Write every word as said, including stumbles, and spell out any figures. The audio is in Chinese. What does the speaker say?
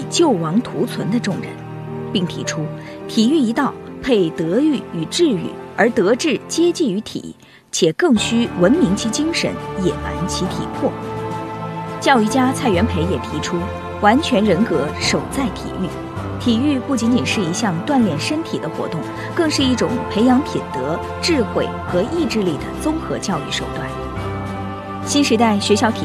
救亡图存的重任，并提出体育一道配德育与智育，而德智皆继于体，且更需文明其精神，野蛮其体魄。教育家蔡元培也提出完全人格守在体育，体育不仅仅是一项锻炼身体的活动，更是一种培养品德、智慧和意志力的综合教育手段。新时代学校体